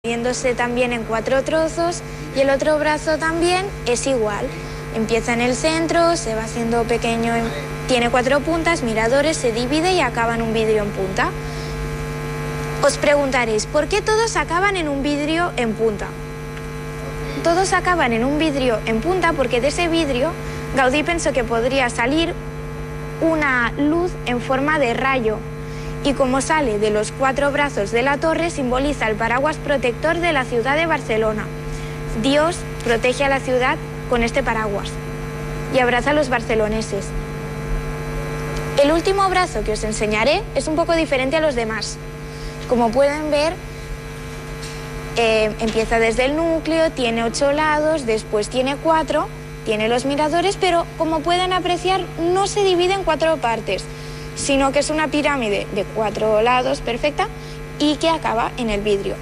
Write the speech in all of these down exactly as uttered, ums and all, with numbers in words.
dividiéndose también en cuatro trozos, y el otro brazo también es igual. Empieza en el centro, se va haciendo pequeño, tiene cuatro puntas, miradores, se divide y acaba en un vidrio en punta. Os preguntaréis, ¿por qué todos acaban en un vidrio en punta? Todos acaban en un vidrio en punta porque de ese vidrio Gaudí pensó que podría salir una luz en forma de rayo. Y como sale de los cuatro brazos de la torre, simboliza el paraguas protector de la ciudad de Barcelona. Dios protege a la ciudad con este paraguas y abraza a los barceloneses. El último brazo que os enseñaré es un poco diferente a los demás. Como pueden ver, eh, empieza desde el núcleo, tiene ocho lados, después tiene cuatro, tiene los miradores, pero como pueden apreciar, no se divide en cuatro partes, sino que es una pirámide de cuatro lados perfecta y que acaba en el vidrio.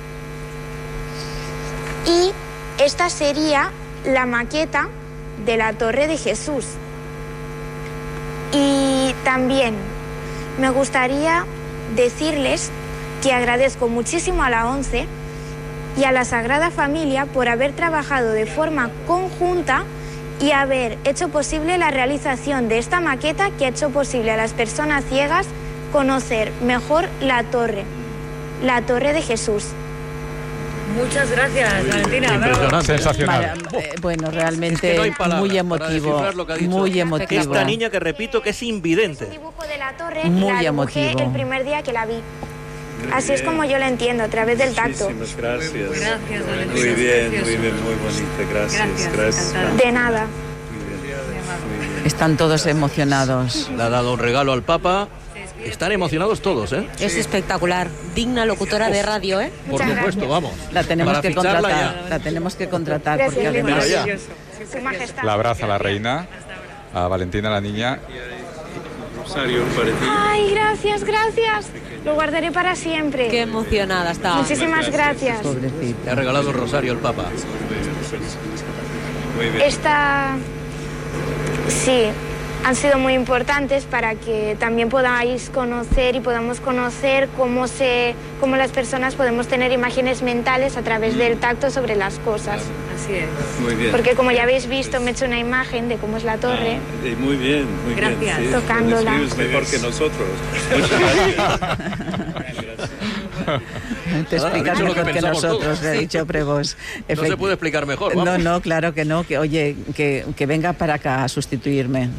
Y esta sería la maqueta de la Torre de Jesús. Y también me gustaría decirles que agradezco muchísimo a la ONCE y a la Sagrada Familia por haber trabajado de forma conjunta y haber hecho posible la realización de esta maqueta que ha hecho posible a las personas ciegas conocer mejor la torre, la Torre de Jesús. Muchas gracias, Valentina. Impresionante, sensacional. Vaya, eh, bueno, realmente es que no muy emotivo, muy emotivo. Esta niña que repito que es invidente. El dibujo de la torre Muy la dibujé emotivo. el primer día que la vi. Así es como yo la entiendo, a través del tacto. Muchísimas gracias. Gracias, Valentina. Muy bien, Precioso. muy bien, muy bonita. Gracias, Gracias, gracias. encantada. De nada. Muy bien, muy bien. Están todos emocionados. Le ha dado un regalo al Papa. Están emocionados todos, ¿eh? Es espectacular, digna locutora de radio, ¿eh? Por Muchas supuesto, gracias. vamos. La tenemos Para que ficharla contratar. ya. La tenemos que contratar Gracias, porque Lili. además ya. Maravilloso. Su majestad. La abraza la reina, a Valentina la niña. Rosario, para ti. Ay, gracias, gracias. Lo guardaré para siempre. Qué emocionada está. Muchísimas gracias. Le ha pobrecita. regalado el rosario al Papa. Muy bien. Esta, sí, han sido muy importantes para que también podáis conocer y podamos conocer cómo, se, cómo las personas podemos tener imágenes mentales a través del tacto sobre las cosas. Así es. Muy bien. Porque como ya habéis visto, me he hecho una imagen de cómo es la torre. Ah, eh, muy bien, muy Gracias. bien. Sí, Tocándola. lo describes mejor que nosotros. Muchas gracias. Te Nada, explicas ha dicho lo que mejor que pensamos nosotros, todos. le he dicho Prevos. No se puede explicar mejor, No, vamos. no, claro que no. Que oye, que, que venga para acá a sustituirme.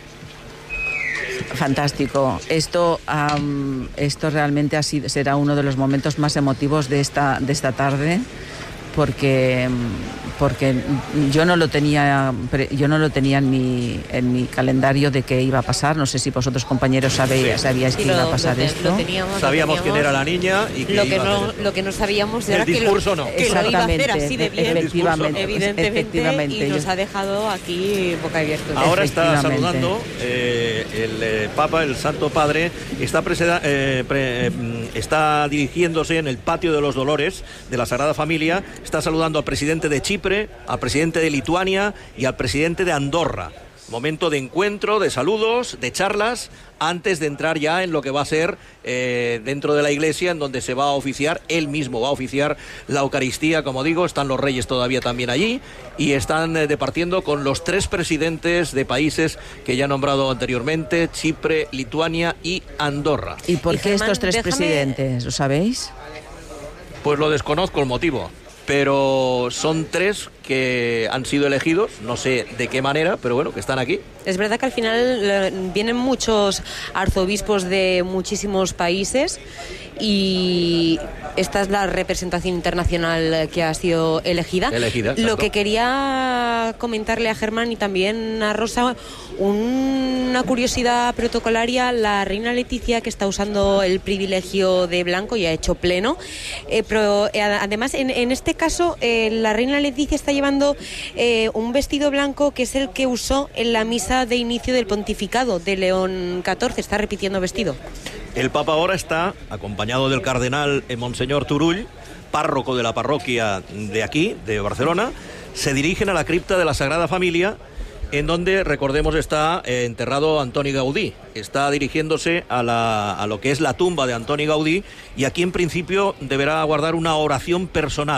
Fantástico. Esto, um, esto realmente ha sido, será uno de los momentos más emotivos de esta, de esta tarde, porque, porque yo no lo tenía, yo no lo tenía en mi, en mi calendario de que iba a pasar. No sé si vosotros, compañeros, sabéis, sabíais que Sí, iba a lo- pasar lo, esto. lo teníamos, lo Sabíamos quién teníamos. era la niña y que Lo que, iba a no, hacer. lo que no sabíamos El era que lo, discurso no. que lo iba a hacer Exactamente, así de bien, efectivamente, evidentemente, efectivamente. y nos Yo- ha dejado aquí boca abierta. Ahora está Efectivamente. saludando eh, el eh, Papa, el Santo Padre, está, preseda- eh, pre- eh, está dirigiéndose en el Patio de los Dolores de la Sagrada Familia, está saludando al presidente de Chipre, al presidente de Lituania y al presidente de Andorra. Momento de encuentro, de saludos, de charlas, antes de entrar ya en lo que va a ser eh, dentro de la iglesia, en donde se va a oficiar, él mismo va a oficiar la Eucaristía, como digo, están los reyes todavía también allí, y están eh, departiendo con los tres presidentes de países que ya he nombrado anteriormente, Chipre, Lituania y Andorra. ¿Y por Y, qué Germán, estos tres déjame- presidentes? ¿Lo sabéis? Pues lo desconozco el motivo, pero son tres que han sido elegidos, no sé de qué manera, pero bueno, que están aquí. Es verdad que al final eh, vienen muchos arzobispos de muchísimos países y esta es la representación internacional que ha sido elegida. Elegida, Lo exacto. que quería comentarle a Germán y también a Rosa, una curiosidad protocolaria, la reina Leticia, que está usando el privilegio de blanco y ha hecho pleno, eh, pero eh, además en, en este caso eh, la reina Leticia está llevando eh, un vestido blanco que es el que usó en la misa de inicio del pontificado de León catorce, está repitiendo vestido. El Papa ahora está acompañado del cardenal eh, Monseñor Turull, párroco de la parroquia de aquí, de Barcelona. Se dirigen a la cripta de la Sagrada Familia en donde, recordemos, está eh, enterrado Antoni Gaudí. Está dirigiéndose a, la, a lo que es la tumba de Antoni Gaudí, y aquí en principio deberá guardar una oración personal.